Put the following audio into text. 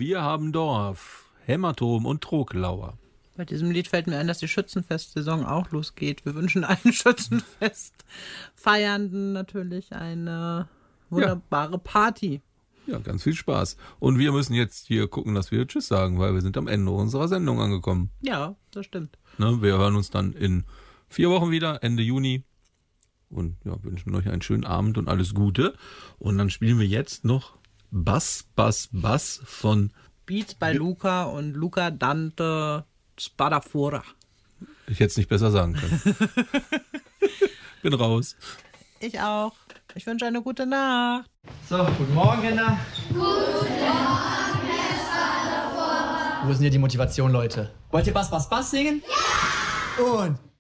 Wir haben Dorf, Hämatom und Troglauer. Bei diesem Lied fällt mir ein, dass die Schützenfest-Saison auch losgeht. Wir wünschen allen Schützenfest-Feiernden natürlich eine wunderbare Party. Ja, ganz viel Spaß. Und wir müssen jetzt hier gucken, dass wir Tschüss sagen, weil wir sind am Ende unserer Sendung angekommen. Ja, das stimmt. Ne, wir hören uns dann in 4 Wochen wieder, Ende Juni. Und ja, wünschen euch einen schönen Abend und alles Gute. Und dann spielen wir jetzt noch Bass, Bass, Bass von Beats bei Luca und Luca Dante Spadafora. Ich hätte es nicht besser sagen können. Bin raus. Ich auch. Ich wünsche eine gute Nacht. So, guten Morgen, Kinder. Guten Morgen, Herr Spadafora. Wo ist denn hier die Motivation, Leute? Wollt ihr Bass, Bass, Bass singen? Ja! Und